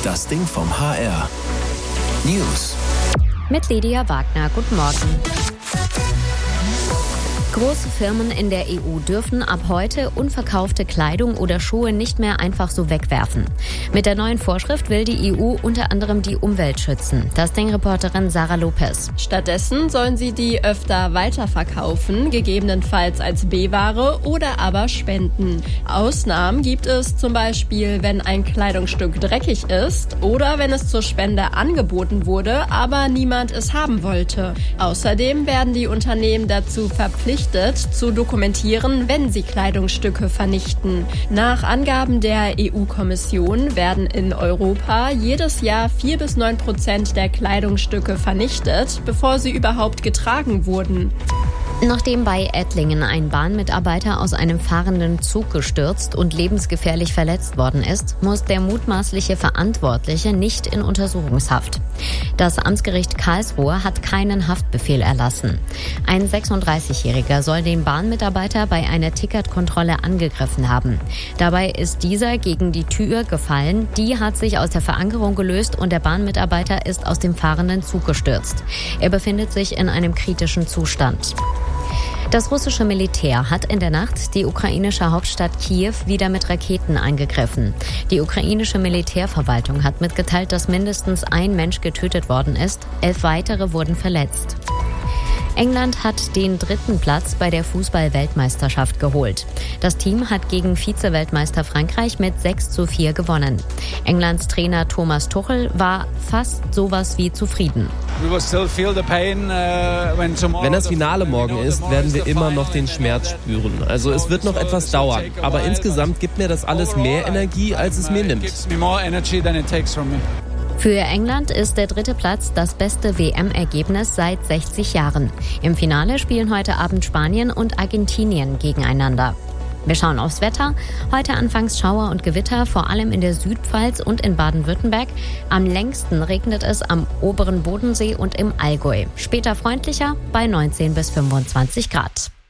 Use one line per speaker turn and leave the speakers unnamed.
Das Ding vom HR. News.
Mit Lydia Wagner. Guten Morgen. Große Firmen in der EU dürfen ab heute unverkaufte Kleidung oder Schuhe nicht mehr einfach so wegwerfen. Mit der neuen Vorschrift will die EU unter anderem die Umwelt schützen. Das Ding-Reporterin Sarah Lopez.
Stattdessen sollen sie die öfter weiterverkaufen, gegebenenfalls als B-Ware oder aber spenden. Ausnahmen gibt es zum Beispiel, wenn ein Kleidungsstück dreckig ist oder wenn es zur Spende angeboten wurde, aber niemand es haben wollte. Außerdem werden die Unternehmen dazu verpflichtet, zu dokumentieren, wenn sie Kleidungsstücke vernichten. Nach Angaben der EU-Kommission werden in Europa jedes Jahr 4-9% der Kleidungsstücke vernichtet, bevor sie überhaupt getragen wurden.
Nachdem bei Ettlingen ein Bahnmitarbeiter aus einem fahrenden Zug gestürzt und lebensgefährlich verletzt worden ist, muss der mutmaßliche Verantwortliche nicht in Untersuchungshaft. Das Amtsgericht Karlsruhe hat keinen Haftbefehl erlassen. Ein 36-Jähriger soll den Bahnmitarbeiter bei einer Ticketkontrolle angegriffen haben. Dabei ist dieser gegen die Tür gefallen, die hat sich aus der Verankerung gelöst und der Bahnmitarbeiter ist aus dem fahrenden Zug gestürzt. Er befindet sich in einem kritischen Zustand. Das russische Militär hat in der Nacht die ukrainische Hauptstadt Kiew wieder mit Raketen angegriffen. Die ukrainische Militärverwaltung hat mitgeteilt, dass mindestens ein Mensch getötet worden ist. 11 weitere wurden verletzt. England hat den 3. Platz bei der Fußball-Weltmeisterschaft geholt. Das Team hat gegen Vize-Weltmeister Frankreich mit 6:4 gewonnen. Englands Trainer Thomas Tuchel war fast sowas wie zufrieden.
Wenn das Finale morgen ist, werden wir immer noch den Schmerz spüren. Also es wird noch etwas dauern. Aber insgesamt gibt mir das alles mehr Energie, als es mir nimmt.
Für England ist der 3. Platz das beste WM-Ergebnis seit 60 Jahren. Im Finale spielen heute Abend Spanien und Argentinien gegeneinander. Wir schauen aufs Wetter. Heute anfangs Schauer und Gewitter, vor allem in der Südpfalz und in Baden-Württemberg. Am längsten regnet es am oberen Bodensee und im Allgäu. Später freundlicher bei 19 bis 25 Grad.